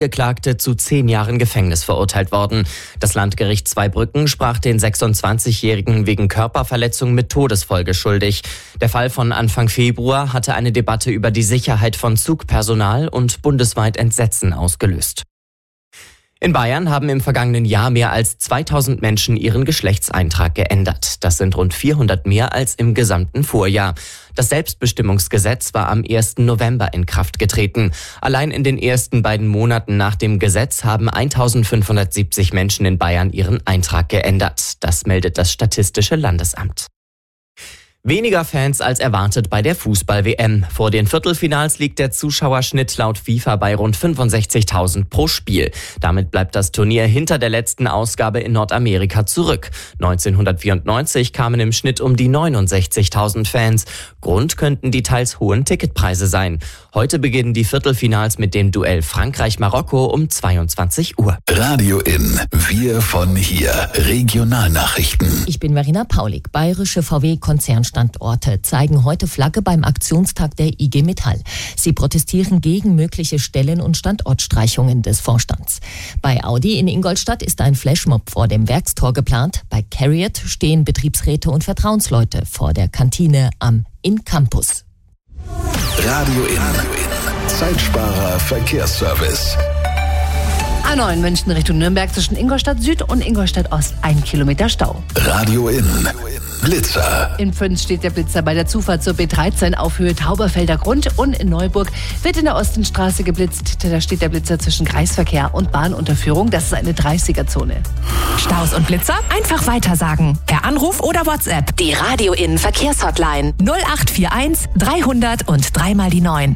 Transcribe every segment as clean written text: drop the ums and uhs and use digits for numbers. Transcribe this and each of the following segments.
Angeklagte zu 10 Jahren Gefängnis verurteilt worden. Das Landgericht Zweibrücken sprach den 26-Jährigen wegen Körperverletzung mit Todesfolge schuldig. Der Fall von Anfang Februar hatte eine Debatte über die Sicherheit von Zugpersonal und bundesweit Entsetzen ausgelöst. In Bayern haben im vergangenen Jahr mehr als 2000 Menschen ihren Geschlechtseintrag geändert. Das sind rund 400 mehr als im gesamten Vorjahr. Das Selbstbestimmungsgesetz war am 1. November in Kraft getreten. Allein in den ersten beiden Monaten nach dem Gesetz haben 1570 Menschen in Bayern ihren Eintrag geändert. Das meldet das Statistische Landesamt. Weniger Fans als erwartet bei der Fußball-WM. Vor den Viertelfinals liegt der Zuschauerschnitt laut FIFA bei rund 65.000 pro Spiel. Damit bleibt das Turnier hinter der letzten Ausgabe in Nordamerika zurück. 1994 kamen im Schnitt um die 69.000 Fans. Grund könnten die teils hohen Ticketpreise sein. Heute beginnen die Viertelfinals mit dem Duell Frankreich-Marokko um 22 Uhr. Radio In, wir von hier. Regionalnachrichten. Ich bin Verena Paulik. Bayerische VW-Konzernstandorte zeigen heute Flagge beim Aktionstag der IG Metall. Sie protestieren gegen mögliche Stellen- und Standortstreichungen des Vorstands. Bei Audi in Ingolstadt ist ein Flashmob vor dem Werkstor geplant. Bei CARIAD stehen Betriebsräte und Vertrauensleute vor der Kantine am In-Campus. Radio In, Zeitsparer Verkehrsservice. A9 München Richtung Nürnberg zwischen Ingolstadt Süd und Ingolstadt Ost 1 Kilometer Stau. Radio In, Blitzer. In Pfünz steht der Blitzer bei der Zufahrt zur B13 auf Höhe Tauberfelder Grund und in Neuburg wird in der Ostenstraße geblitzt. Da steht der Blitzer zwischen Kreisverkehr und Bahnunterführung. Das ist eine 30er-Zone. Staus und Blitzer einfach weitersagen. Per Anruf oder WhatsApp. Die Radio In Verkehrshotline 0841 300 und 3 mal die 9.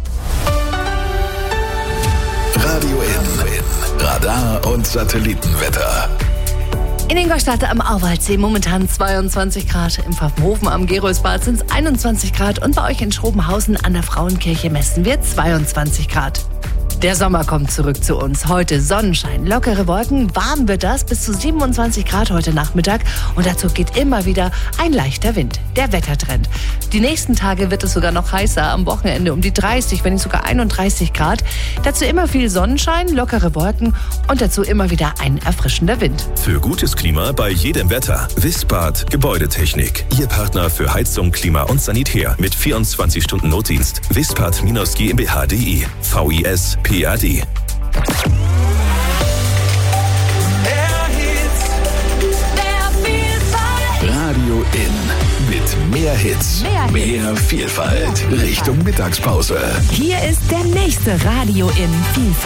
Radio In, Radar und Satellitenwetter. In Ingolstadt am Auwaldsee momentan 22 Grad. Im Pfaffenhofen am Geroldsbad sind es 21 Grad. Und bei euch in Schrobenhausen an der Frauenkirche messen wir 22 Grad. Der Sommer kommt zurück zu uns. Heute Sonnenschein, lockere Wolken, warm wird das, bis zu 27 Grad heute Nachmittag. Und dazu geht immer wieder ein leichter Wind, der Wettertrend. Die nächsten Tage wird es sogar noch heißer, am Wochenende um die 30, wenn nicht sogar 31 Grad. Dazu immer viel Sonnenschein, lockere Wolken und dazu immer wieder ein erfrischender Wind. Für gutes Klima bei jedem Wetter. Wissbad Gebäudetechnik. Ihr Partner für Heizung, Klima und Sanitär mit 24 Stunden Notdienst. Wissbad-GmbH.de. VIS PAD. Radio In, mit mehr Hits, mehr Vielfalt, Richtung Mittagspause. Hier ist der nächste Radio in Vielfalt.